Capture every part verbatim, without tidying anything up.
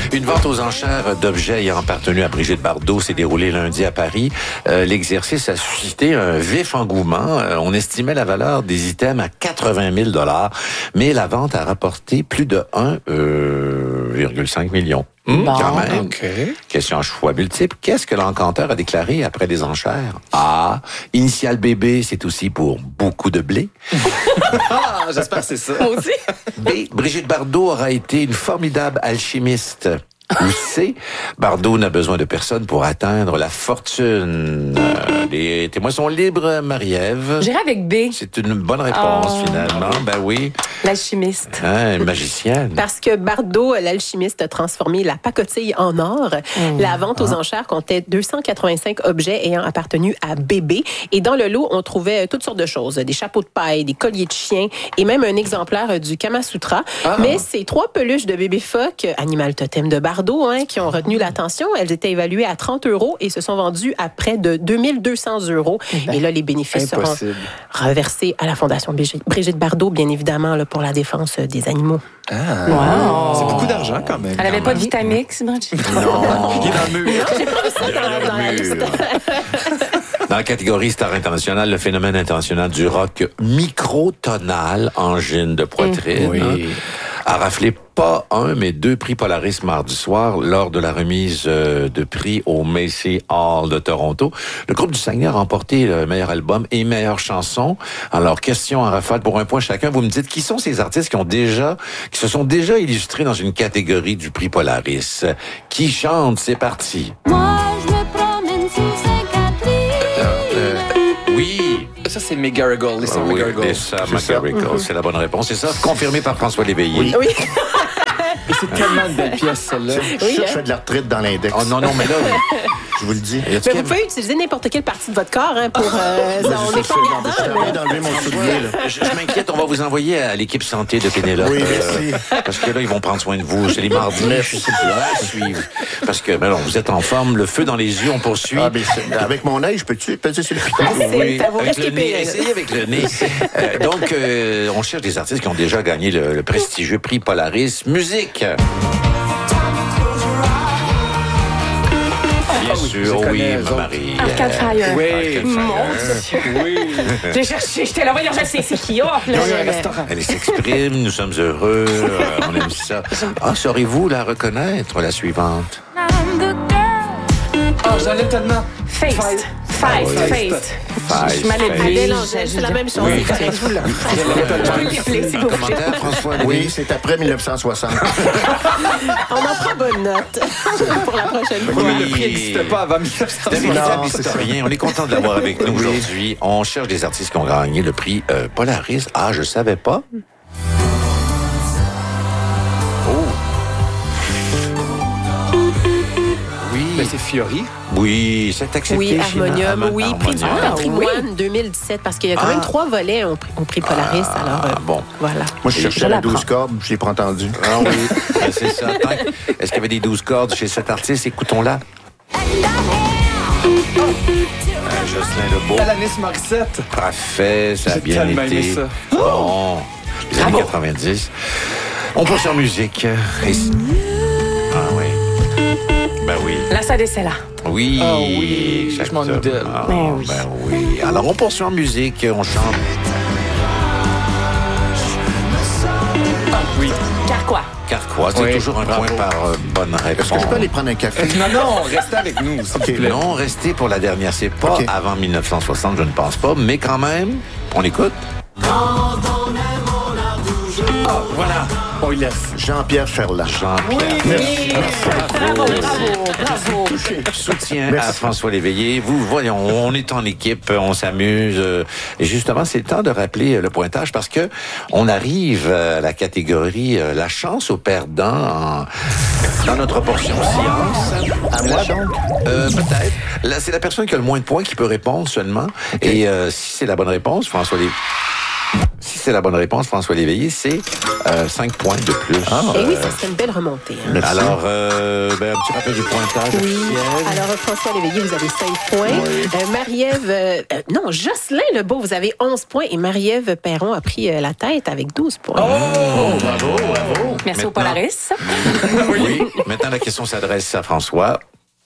Une vente aux enchères d'objets ayant appartenu à Brigitte Bardot s'est déroulée lundi à Paris. Euh, l'exercice a suscité un vif engouement. Euh, on estimait la valeur des items à quatre-vingt mille dollars, mais la vente a rapporté plus de un virgule cinq million. Mmh, bon, quand même. Okay. Question à choix multiple. Qu'est-ce que l'encanteur a déclaré après les enchères? A. Initial bébé, c'est aussi pour beaucoup de blé. Ah, j'espère que c'est ça. Moi aussi. B. Brigitte Bardot aura été une formidable alchimiste. Ou C. Bardot n'a besoin de personne pour atteindre la fortune. Euh, les témoins sont libres, Marie-Ève. J'irai avec B. C'est une bonne réponse, oh. finalement. Ben oui. L'alchimiste. Hein, une magicienne. Parce que Bardot, l'alchimiste, a transformé la pacotille en or. Mmh. La vente aux enchères comptait deux cent quatre-vingt-cinq objets ayant appartenu à bébé. Et dans le lot, on trouvait toutes sortes de choses. Des chapeaux de paille, des colliers de chien et même un exemplaire du Kama Sutra. Ah. Mais ces trois peluches de bébé phoque, animal totem de Bardot, Hein, qui ont retenu l'attention. Elles étaient évaluées à trente euros et se sont vendues à près de deux mille deux cents euros. Ben, et là, les bénéfices impossible. seront reversés à la Fondation Brigitte Bardot, bien évidemment, là, pour la défense des animaux. Ah, wow. C'est beaucoup d'argent quand même. Elle n'avait pas de Vitamix, Brigitte? Non. Il est dans le mur. Non, j'ai pas vu ça dans, dans la liste. Dans la catégorie Star internationale, le phénomène international du rock microtonal, angine de poitrine, oui. hein, a raflé pas un, mais deux prix Polaris mardi soir lors de la remise de prix au Macy Hall de Toronto. Le groupe du Saguenay a remporté le meilleur album et meilleure chanson. Alors, question en rafale pour un point chacun. Vous me dites qui sont ces artistes qui ont déjà, qui se sont déjà illustrés dans une catégorie du prix Polaris? Qui chante? C'est parti. Moi, je me promène sous Sainte-Catherine. Euh, euh, oui. Ça, c'est McGarrigle. Les sœurs Oui, McGarrigle. les sœurs McGarrigle, c'est la bonne réponse. C'est ça, confirmé par François Léveillé. Oui. oui. Et c'est tellement de belles pièces, celle-là. Je suis sûr que je fais de la retraite dans l'index. Oh non, non, mais là... Je vous le dis. Mais vous pouvez utiliser n'importe quelle partie de votre corps hein, pour... Euh, ça, on n'est pas Je suis regardant. d'enlever mon soulier, là. Je, je m'inquiète, on va vous envoyer à l'équipe santé de Pénélope. Oui, merci. Euh, parce que là, ils vont prendre soin de vous. C'est les mardis. Je sais pas, à suivre. Parce que, ben non, vous êtes en forme, le feu dans les yeux, on poursuit. Ah, ben, avec mon œil, je peux-tu peser sur le piton? Oui, ça vous avec reste le nez. épais, Essayez avec le nez. Euh, donc, euh, on cherche des artistes qui ont déjà gagné le, le prestigieux prix Polaris. Musique! Bien sûr, oui, ma Marie. Arcade Fire. Oui. Mon Dieu. Oui. J'ai cherché, j'étais là, voyons, je sais, c'est qui? Oh, là, Il y a un je- restaurant. Elle s'exprime, nous sommes heureux, euh, on aime ça. Ah, saurez-vous la reconnaître, la suivante? I'm the girl. Oh, j'allais tellement. Face. Face. Ah oui. Face. Face, Je suis mal face. élevée. Adèle Angèle, c'est la même chose. Oui. C'est correct, je vous le- Un commentaire, François? Oui, c'est après mille neuf cent soixante. On en prend bonne note pour la prochaine fois. Oui, mais le prix n'existait pas avant mille neuf cent C'est un soixante. véritable Non, c'est historien. On est content de l'avoir avec nous aujourd'hui. On cherche des artistes qui ont gagné le prix euh, Polaris. Ah, je savais pas. Oh. Oui. Mais c'est Fiori. Oui, c'est accepté. Oui, chez Harmonium, Har- oui, prix du Harmonium. patrimoine deux mille dix-sept, parce qu'il y a quand même Ah. trois volets au, au prix Polaris. Ah, alors, euh, bon. voilà. Moi, je cherchais Je la l'apprends. douze cordes, je l'ai pas entendu. Ah oui, ben, c'est ça. Tant- Est-ce qu'il y avait des douze cordes chez cet artiste? Écoutons-la. Euh, Jocelyn Lebeau. Alanis Morissette. Parfait, ça a J'ai bien tellement été. aimé ça. Bon, les années quatre-vingt-dix. On poursuit en musique. Et... Ah oui. Ben oui. La salle c'est là. Oui. Ah oui, je m'en exactement. doute. Ah, Ben oui. ben oui. Alors, on poursuit en musique. On chante. Oui. Carquois. Carquois. C'est Oui, toujours un bravo. point par euh, bonne réponse. Est-ce que je peux aller prendre un café? Non, non, restez avec nous, s'il vous plaît. Non, restez pour la dernière. C'est pas OK. avant mille neuf cent soixante, je ne pense pas. Mais quand même, on écoute. Voilà. On y laisse. Jean-Pierre Ferland. Jean-Pierre. Merci. Bravo, bravo, bravo. Soutien Merci. à François Léveillé. Vous, voyons, on est en équipe, on s'amuse. euh, Et justement, c'est le temps de rappeler euh, le pointage parce que on arrive à la catégorie euh, la chance au perdant en- dans notre portion science. À moi, donc? Euh, peut-être. Là, c'est la personne qui a le moins de points qui peut répondre seulement. Et euh, si c'est la bonne réponse, François Léveillé... Si c'est la bonne réponse, François Léveillé, c'est euh, cinq points de plus. Ah, Euh, Et oui, ça serait une belle remontée. Hein. Merci. alors, euh, ben, un petit rappel du pointage Oui. officiel. Alors, François Léveillé, vous avez cinq points. Euh, Marie-Ève, euh, euh, non, Jocelyn Lebeau, vous avez onze points. Et Marie-Ève Perron a pris euh, la tête avec douze points. Oh, bravo, bravo. Merci au Maintenant- Polaris. Oui. Maintenant, la question s'adresse à François.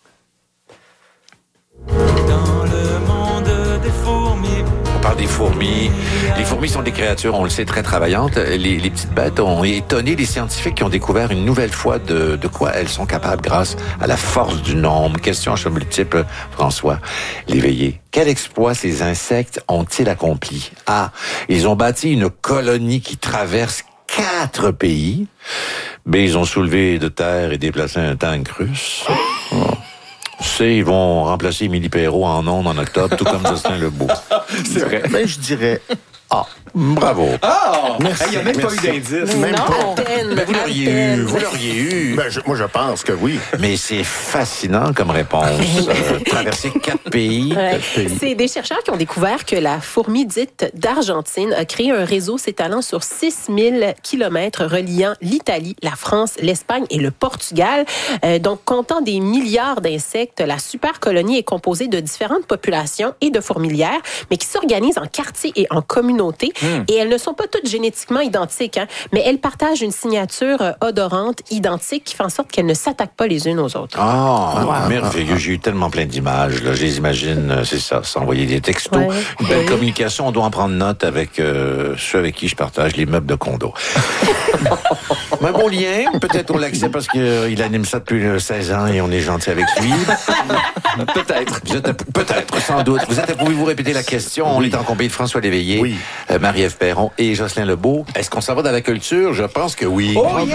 Dans le monde des fourmis. On parle des fourmis. Les fourmis sont des créatures, on le sait, très travaillantes. Les, les petites bêtes ont étonné les scientifiques qui ont découvert une nouvelle fois de, de quoi elles sont capables grâce à la force du nombre. Question à choix multiple, François Léveillé. Quel exploit ces insectes ont-ils accompli? A. Ils ont bâti une colonie qui traverse quatre pays. B. Ils ont soulevé de terre et déplacé un tank russe. C. Ils vont remplacer Émilie Perrault en ondes en octobre, tout comme Jocelyn Lebeau. C'est vrai. Ben, je dirais... Ah, bravo. Ah! Merci, Il n'y a même merci. pas eu d'indice. Même non. pas. À peine, Ben, vous à l'auriez peine. eu, vous l'auriez eu. Ben, je- moi, je pense que oui. Mais c'est fascinant comme réponse. Euh, traverser quatre pays. Ouais. Quatre pays. C'est des chercheurs qui ont découvert que la fourmi dite d'Argentine a créé un réseau s'étalant sur six mille kilomètres reliant l'Italie, la France, l'Espagne et le Portugal. Euh, donc, comptant des milliards d'insectes, la super colonie est composée de différentes populations et de fourmilières, mais qui s'organisent en quartiers et en communautés. Et elles ne sont pas toutes génétiquement identiques, hein, mais elles partagent une signature euh, odorante identique qui fait en sorte qu'elles ne s'attaquent pas les unes aux autres. Ah, merveilleux. J'ai eu tellement plein d'images. Là. Je les imagine, euh, c'est ça, s'envoyer des textos. Ouais. Une belle Oui. communication. On doit en prendre note avec euh, ceux avec qui je partage les meubles de condo. Un beau lien. Peut-être on l'accepte parce qu'il anime ça depuis euh, seize ans et on est gentil avec lui. Peut-être. Vous êtes à- peut-être, sans doute. Vous êtes à- pouvez-vous répéter la question? On est en compagnie de François Léveillé, Oui. euh, Marie-Ève Perron et Jocelyn Lebeau. Est-ce qu'on s'en va dans la culture? Je pense que oui. Oh, yeah!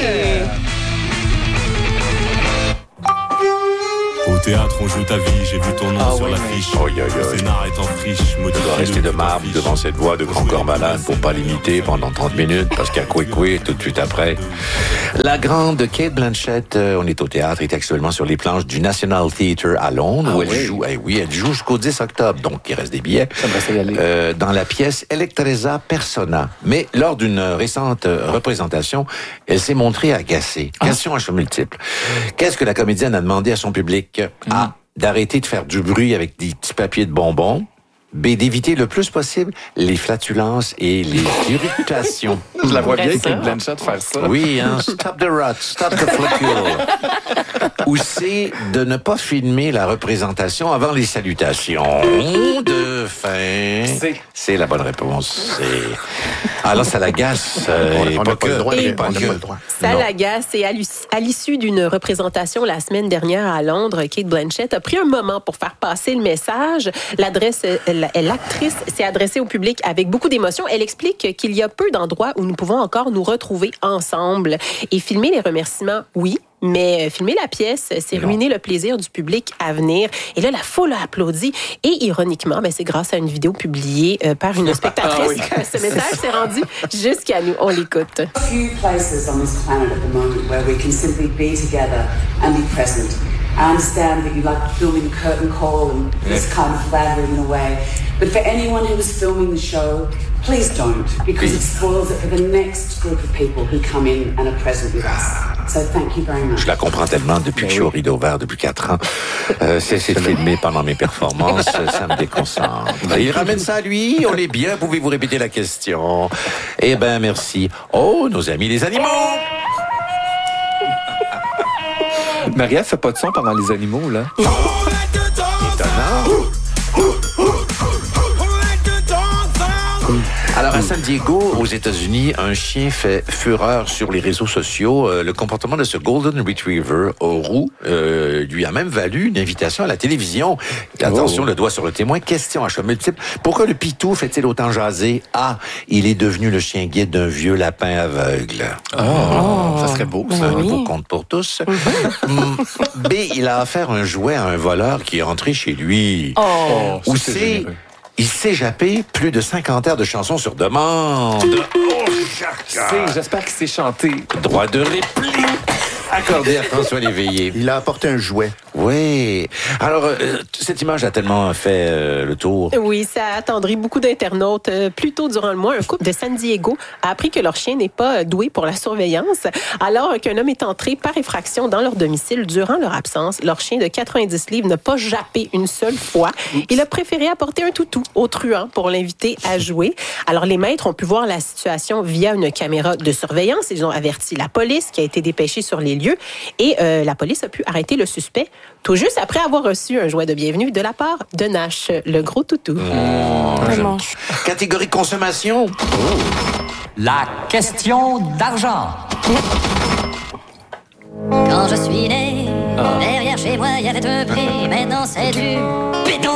Au théâtre, on joue ta vie, j'ai vu ton nom Ah sur oui, l'affiche. oui. Aïe, aïe, Le aïe. scénar est en friche, Je modifié dois rester de le marbre affiche. devant cette voix de grand corps malade pour pas l'imiter pendant trente minutes parce qu'à Coué tout de suite après. La grande Kate Blanchett, euh, on est au théâtre, est actuellement sur les planches du National Theatre à Londres où elle oui. joue, eh oui, elle joue jusqu'au dix octobre, donc il reste des billets. J'aimerais ça y aller. Euh, dans la pièce Electresa Persona. Mais lors d'une récente euh, représentation, elle s'est montrée agacée. Question à choix multiple. Qu'est-ce que la comédienne a demandé à son public? A. D'arrêter de faire du bruit avec des petits papiers de bonbons. B. D'éviter le plus possible les flatulences et les irritations. Je la vois bien, Vrai ça. Kate Blanchett, faire ça. Oui, hein, stop the rot, stop the flacule. Ou c'est de ne pas filmer la représentation avant les salutations de fin. C'est. C'est la bonne réponse. C'est... Alors, ça l'agace. euh, On- et on n'a pas le que- droit de et répondre, pas on n'a que- pas le droit. Ça Non. l'agace et à l'u- à l'issue d'une représentation la semaine dernière à Londres, Kate Blanchett a pris un moment pour faire passer le message. L'adresse, euh, la- l'actrice s'est adressée au public avec beaucoup d'émotion. Elle explique qu'il y a peu d'endroits où nous pouvons encore nous retrouver ensemble. Et filmer les remerciements, oui, mais filmer la pièce, c'est Non. ruiner le plaisir du public à venir. Et là, la foule a applaudi. Et ironiquement, ben, c'est grâce à une vidéo publiée euh, par une spectatrice que ce message s'est rendu jusqu'à nous. On l'écoute. Few places on this planet at the moment where we can simply be together and be present. I understand that you like filming curtain call and this kind of flattering in a way, but for anyone who was filming the show, please don't, because it spoils it for the next group of people who come in and are present with us. So thank you very much. Je la comprends tellement depuis que je suis au rideau vert depuis quatre ans. Euh, cessez de filmer pendant mes performances, ça me déconcentre. Il ramène ça à lui, on est bien, pouvez-vous répéter la question? Eh ben, merci. Oh, nos amis les animaux! Marie-Ève fait pas de son pendant les animaux, là. Étonnant. Alors, à San Diego, aux États-Unis, un chien fait fureur sur les réseaux sociaux. Euh, le comportement de ce Golden Retriever au roux euh, lui a même valu une invitation à la télévision. Attention, Oh. le doigt sur le témoin. Question à choix multiple. Pourquoi le pitou fait-il autant jaser? A. Il est devenu le chien guide d'un vieux lapin aveugle. Oh, ça serait beau, ça. Un oui. nouveau conte pour tous. Mm. B. Il a offert un jouet à un voleur qui est rentré chez lui. Oh, Ou ça, c'est C. généreux. Il s'est jappé plus de cinquante heures de chansons sur demande. Oh, C'est, j'espère qu'il s'est chanté. droit de réplique accordé à François Léveillé. Il a apporté un jouet. Oui. Oui. Alors, euh, cette image a tellement fait euh, le tour. Oui, ça a attendri beaucoup d'internautes. Euh, plus tôt durant le mois, un couple de San Diego a appris que leur chien n'est pas euh, doué pour la surveillance, alors qu'un homme est entré par effraction dans leur domicile durant leur absence. Leur chien de quatre-vingt-dix livres n'a pas jappé une seule fois. Oups. Il a préféré apporter un toutou au truand pour l'inviter à jouer. Alors, les maîtres ont pu voir la situation via une caméra de surveillance. Ils ont averti la police qui a été dépêchée sur les lieux et euh, la police a pu arrêter le suspect tout juste après avoir reçu un jouet de bienvenue de la part de Nash, le gros toutou. Mmh, Vraiment. Catégorie consommation. La question d'argent. Quand je suis né, derrière chez moi, il y avait un prix. Maintenant, c'est du béton.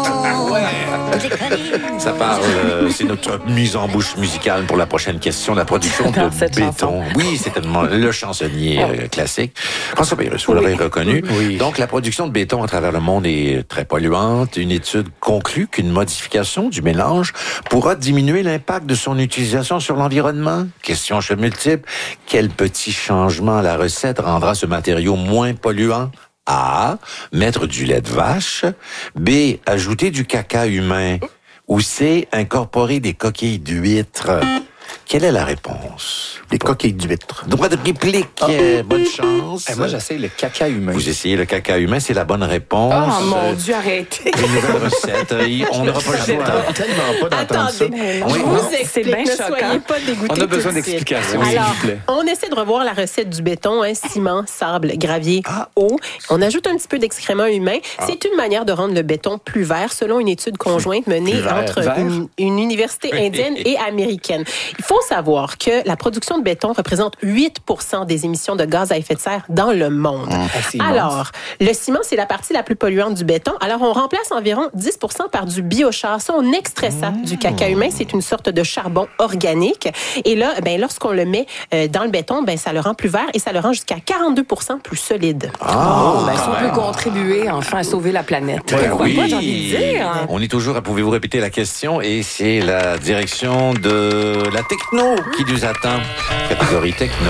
Des collines. Ça parle, euh, c'est notre mise en bouche musicale pour la prochaine question, la production de cette béton. chanson. Oui, c'est tellement le chansonnier euh, classique. François Pérusse, vous Oui. l'aurez reconnu. Oui. Donc, la production de béton à travers le monde est très polluante. Une étude conclut qu'une modification du mélange pourra diminuer l'impact de son utilisation sur l'environnement. Question chez multiple. Quel petit changement à la recette rendra ce matériau moins polluant? A. Mettre du lait de vache. B. Ajouter du caca humain. Ou C. Incorporer des coquilles d'huîtres. Quelle est la réponse? Des coquilles d'huîtres. Droit de réplique. Euh, Bonne chance. Eh, moi, j'essaie le caca humain. Vous essayez le caca humain, c'est la bonne réponse. Oh mon Euh, Dieu, arrêtez. Une nouvelle recette. Euh, On n'aura pas le Ça temps. doit tellement pas d'entendre ça. Attendez, Oui, je non. vous C'est explique, bien ne choquant. soyez pas dégoûtés. On a besoin tout de suite. d'explications, s'il Alors, vous plaît. on essaie de revoir la recette du béton, hein, ciment, sable, gravier, eau. On ajoute un petit peu d'excréments humains. C'est une manière de rendre le béton plus vert, selon une étude conjointe menée Plus vert. entre Vert? une, une université indienne et américaine. Il faut savoir que la production de béton représente huit pour cent des émissions de gaz à effet de serre dans le monde. Ah, c'est immense. Alors, le ciment, c'est la partie la plus polluante du béton. Alors, on remplace environ dix pour cent par du biochar. Ça, on extrait ça du caca humain. C'est une sorte de charbon organique. Et là, ben, lorsqu'on le met euh, dans le béton, ben, ça le rend plus vert et ça le rend jusqu'à quarante-deux pour cent plus solide. Ah, Ben, si on peut contribuer enfin à sauver la planète. Ouais, Pourquoi oui. pas, j'ai envie de dire. On est toujours à pouvez-vous répéter la question et c'est la direction de la techno qui nous attend. Catégorie techno.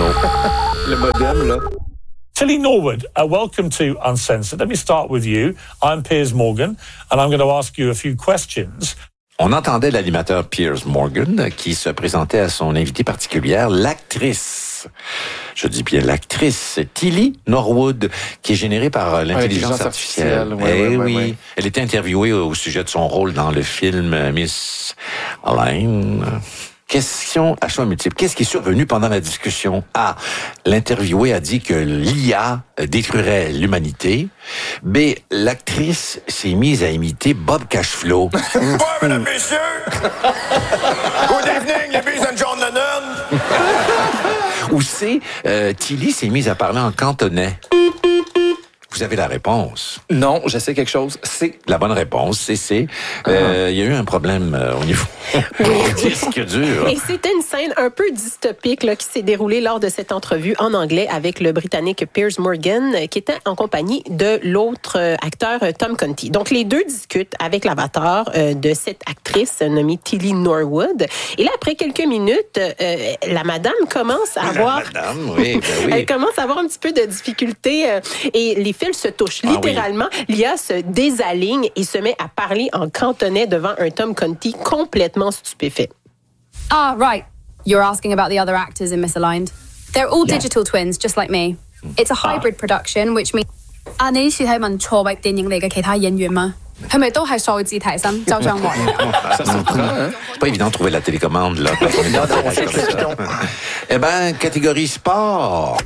Le modem, là. Tilly Norwood, uh, welcome to Uncensored. Let me start with you. I'm Piers Morgan, and I'm going to ask you a few questions. On entendait l'animateur Piers Morgan qui se présentait à son invitée particulière, l'actrice. Je dis bien l'actrice Tilly Norwood, qui est générée par euh, l'intelligence l'intelligence artificielle. artificielle, ouais, Eh ouais, ouais, oui. ouais. Elle était interviewée au sujet de son rôle dans le film euh, Miss Elaine. Question à choix multiple. Qu'est-ce qui est survenu pendant la discussion? A. L'interviewé a dit que l'I A détruirait l'humanité. B. L'actrice s'est mise à imiter Bob Cashflow. Bonjour, mesdames, messieurs. Good evening, ladies and gentlemen. Ou C. Euh, Tilly s'est mise à parler en cantonais. Vous avez la réponse. Non, je sais quelque chose. C'est La bonne réponse, c'est C. Euh, Il y a eu un problème euh, au niveau du disque dur. Et c'était une scène un peu dystopique là, qui s'est déroulée lors de cette entrevue en anglais avec le Britannique Piers Morgan, euh, qui était en compagnie de l'autre euh, acteur euh, Tom Conti. Donc, les deux discutent avec l'avatar euh, de cette actrice euh, nommée Tilly Norwood. Et là, après quelques minutes, euh, la madame commence à avoir... Madame, oui, ben oui. Elle commence à avoir un petit peu de difficulté euh, et les fils se touchent. Ah oui. Littéralement, l'I A se désaligne et se met à parler en cantonais devant un Tom Conti complètement stupéfait. Ah, right. You're asking about the other actors in Misaligned. They're all digital twins, just like me. It's a hybrid production, which means... 啊，你呢次係問錯位電影嚟嘅其他演員嗎？係咪都係數字提升？周上華。 Ça surprend, hein? C'est pas évident de trouver la télécommande, là, quand on est dans la comme ça. Eh ben, catégorie sport.